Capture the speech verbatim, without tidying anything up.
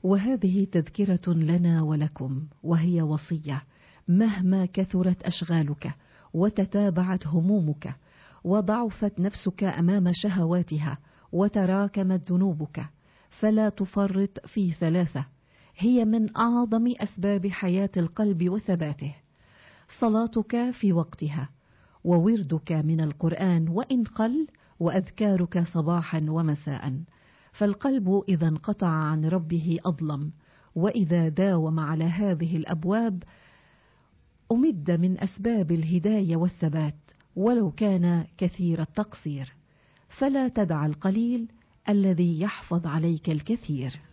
وهذه تذكرة لنا ولكم، وهي وصية: مهما كثرت أشغالك وتتابعت همومك وضعفت نفسك أمام شهواتها وتراكمت ذنوبك، فلا تفرط في ثلاثة هي من أعظم أسباب حياة القلب وثباته: صلاتك في وقتها، ووردك من القرآن وإن قل، وأذكارك صباحا ومساء. فالقلب إذا انقطع عن ربه أظلم، وإذا داوم على هذه الأبواب أمد من أسباب الهداية والثبات ولو كان كثير التقصير. فلا تدع القليل الذي يحفظ عليك الكثير.